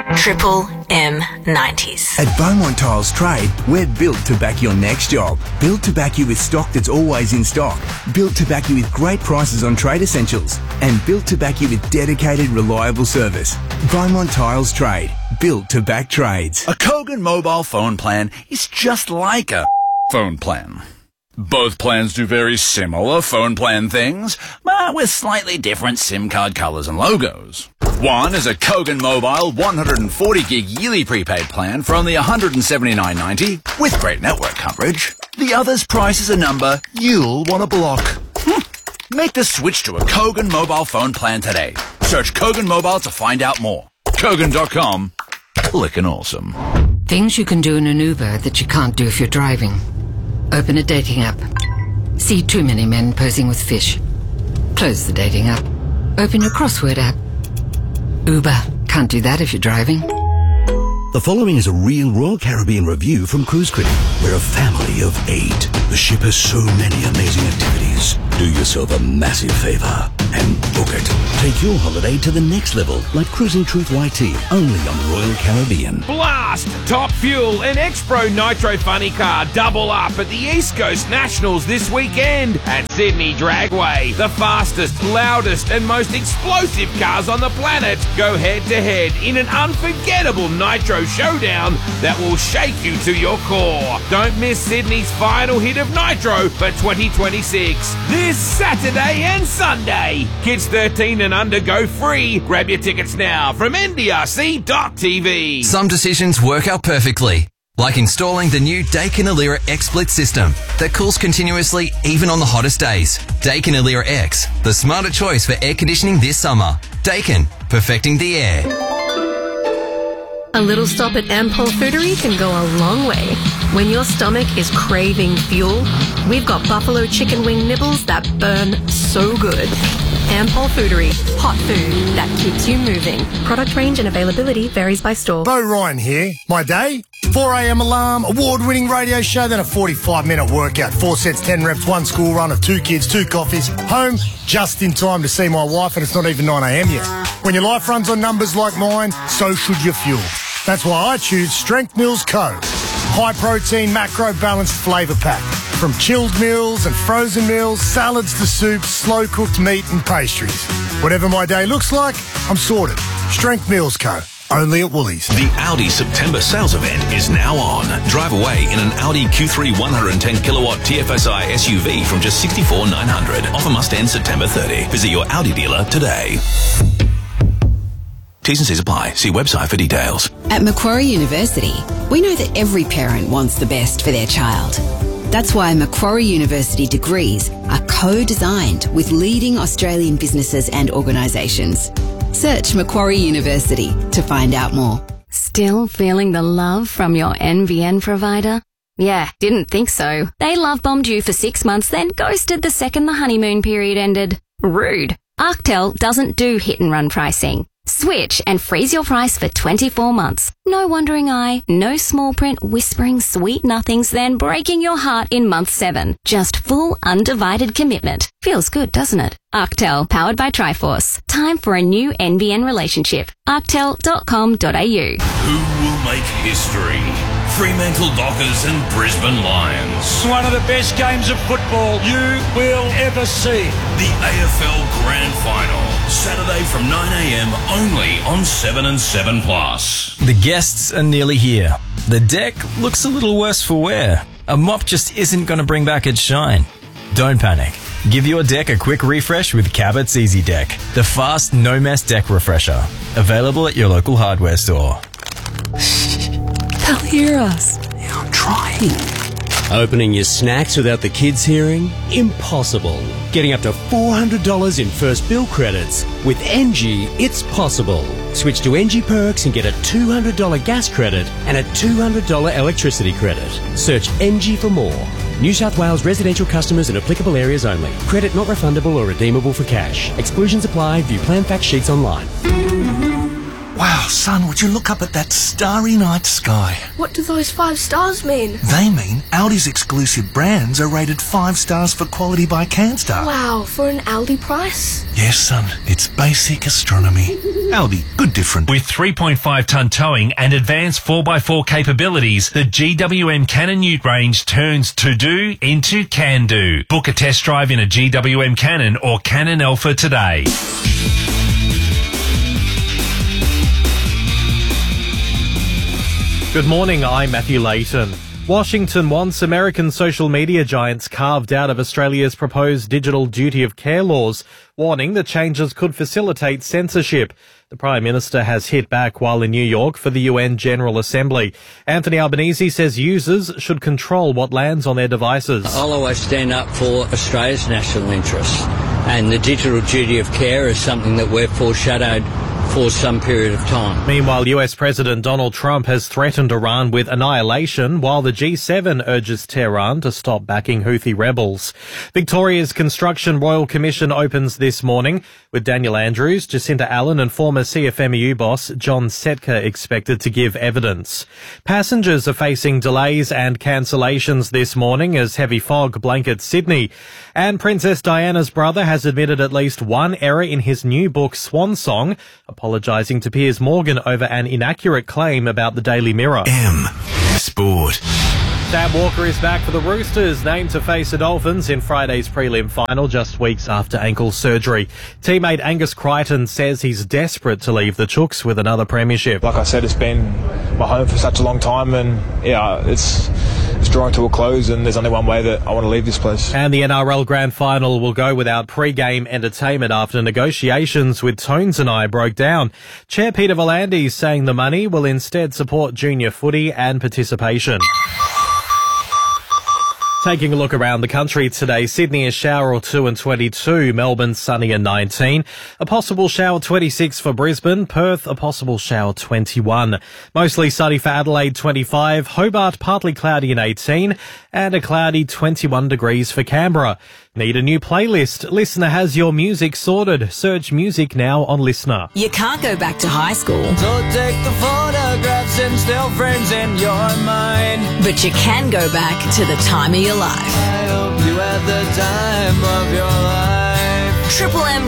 Triple M90s. At Beaumont Tiles Trade, we're built to back your next job. Built to back you with stock that's always in stock. Built to back you with great prices on trade essentials. And built to back you with dedicated, reliable service. Beaumont Tiles Trade. Built to back trades. A Kogan mobile phone plan is just like a phone plan. Both plans do very similar phone plan things, but with slightly different SIM card colours and logos. One is a Kogan Mobile 140 gig yearly prepaid plan for only $179.90 with great network coverage. The other's price is a number you'll want to block. Make the switch to a Kogan mobile phone plan today. Search Kogan Mobile to find out more. Kogan.com. Clickin' awesome. Things you can do in an Uber that you can't do if you're driving. Open a dating app. See too many men posing with fish. Close the dating app. Open your crossword app. Uber. Can't do that if you're driving. The following is a real Royal Caribbean review from Cruise Critic. We're a family of 8. The ship has so many amazing activities. Do yourself a massive favor and book it. Take your holiday to the next level, like Cruising Truth YT, only on Royal Caribbean. Blast! Top Fuel and X-Pro Nitro Funny Car double up at the East Coast Nationals this weekend at Sydney Dragway. The fastest, loudest and most explosive cars on the planet go head-to-head in an unforgettable Nitro showdown that will shake you to your core. Don't miss Sydney's final hit of Nitro for 2026. This Saturday and Sunday. Kids 13 and under go free. Grab your tickets now from ndrc.tv. Some decisions work out perfectly, like installing the new Daikin Alira X Split system that cools continuously even on the hottest days. Daikin Alira X, the smarter choice for air conditioning this summer. Daikin, perfecting the air. A little stop at Ampol Foodery can go a long way. When your stomach is craving fuel, we've got buffalo chicken wing nibbles that burn so good. Ampol Foodery, hot food that keeps you moving. Product range and availability varies by store. Bo Ryan here. My day? 4 a.m. alarm, award-winning radio show, then a 45-minute workout. 4 sets, 10 reps, 1 school run of 2 kids, 2 coffees. Home just in time to see my wife, and it's not even 9 a.m. yet. When your life runs on numbers like mine, so should your fuel. That's why I choose Strength Mills Co. High protein, macro balanced flavour pack. From chilled meals and frozen meals, salads to soups, slow cooked meat and pastries. Whatever my day looks like, I'm sorted. Strength Mills Co. Only at Woolies. The Audi September sales event is now on. Drive away in an Audi Q3 110 kilowatt TFSI SUV from just $64,900. Offer must end September 30. Visit your Audi dealer today. T's and C's apply. See website for details. At Macquarie University, we know that every parent wants the best for their child. That's why Macquarie University degrees are co-designed with leading Australian businesses and organisations. Search Macquarie University to find out more. Still feeling the love from your NBN provider? Yeah, didn't think so. They love bombed you for 6 months, then ghosted the second the honeymoon period ended. Rude. Arctel doesn't do hit and run pricing. Switch and freeze your price for 24 months. No wandering eye, no small print whispering sweet nothings, then breaking your heart in month 7. Just full undivided commitment. Feels good, doesn't it? Arctel, powered by Triforce. Time for a new NBN relationship. Arctel.com.au. Who will make history? Fremantle Dockers and Brisbane Lions. One of the best games of football you will ever see. The AFL Grand Final. Saturday from 9 a.m. only on 7 and 7 Plus. The guests are nearly here. The deck looks a little worse for wear. A mop just isn't going to bring back its shine. Don't panic. Give your deck a quick refresh with Cabot's Easy Deck, the fast, no-mess deck refresher. Available at your local hardware store. They'll hear us. Yeah, I'm trying. Opening your snacks without the kids hearing? Impossible. Getting up to $400 in first bill credits. With NG, it's possible. Switch to NG Perks and get a $200 gas credit and a $200 electricity credit. Search NG for more. New South Wales residential customers in applicable areas only. Credit not refundable or redeemable for cash. Exclusions apply. View plan fact sheets online. Wow, son, would you look up at that starry night sky? What do those 5 stars mean? They mean Audi's exclusive brands are rated 5 stars for quality by CanStar. Wow, for an Aldi price? Yes, son, it's basic astronomy. Aldi, good different. With 3.5-ton towing and advanced 4x4 capabilities, the GWM Cannon Ute range turns to-do into can-do. Book a test drive in a GWM Cannon or Cannon Alpha today. Good morning, I'm Matthew Layton. Washington wants American social media giants carved out of Australia's proposed digital duty of care laws, warning the changes could facilitate censorship. The Prime Minister has hit back while in New York for the UN General Assembly. Anthony Albanese says users should control what lands on their devices. I'll always stand up for Australia's national interests, and the digital duty of care is something that we've foreshadowed for some period of time. Meanwhile, US President Donald Trump has threatened Iran with annihilation, while the G7 urges Tehran to stop backing Houthi rebels. Victoria's Construction Royal Commission opens this morning, with Daniel Andrews, Jacinta Allen and former CFMEU boss John Setka expected to give evidence. Passengers are facing delays and cancellations this morning as heavy fog blankets Sydney. And Princess Diana's brother has admitted at least one error in his new book Swan Song, apologising to Piers Morgan over an inaccurate claim about the Daily Mirror. Sport. Sam Walker is back for the Roosters, named to face the Dolphins in Friday's prelim final just weeks after ankle surgery. Teammate Angus Crichton says he's desperate to leave the Chooks with another premiership. Like I said, it's been my home for such a long time, and yeah, it's drawing to a close, and there's only one way that I want to leave this place. And the NRL Grand Final will go without pre-game entertainment after negotiations with Tones and I broke down. Chair Peter V'landys saying the money will instead support junior footy and participation. Taking a look around the country today, Sydney a shower or 2 and 22, Melbourne sunny and 19, a possible shower 26 for Brisbane, Perth a possible shower 21, mostly sunny for Adelaide 25, Hobart partly cloudy and 18, and a cloudy 21 degrees for Canberra. Need a new playlist? Listener has your music sorted. Search music now on Listener. You can't go back to high school. So take the photographs and still frames in your mind. But you can go back to the time of your life. I hope you had the time of your life. Triple M